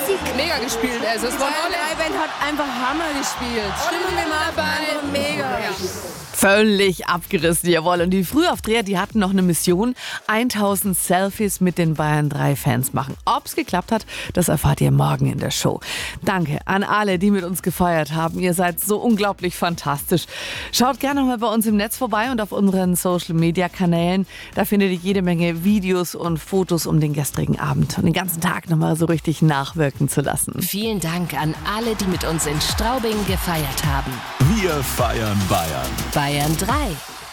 mäßig. Mega gespielt. Also es war Die Band hat einfach Hammer gespielt. Stimmung gemacht, einfach mega. Ja. Völlig abgerissen, jawohl. Und die Frühaufdreher, die hatten noch eine Mission: 1000 Selfies mit den Bayern 3 Fans machen. Ob's geklappt hat, das erfahrt ihr morgen in der Show. Danke an alle, die mit uns gefeiert haben. Ihr seid so unglaublich fantastisch. Schaut gerne noch mal bei uns im Netz vorbei und auf unseren Social-Media-Kanälen. Da findet ihr jede Menge Videos und Fotos um den gestrigen Abend und den ganzen Tag noch mal so richtig nachwirken zu lassen. Vielen Dank an alle, die mit uns in Straubing gefeiert haben. Wir feiern Bayern. Bayern 3.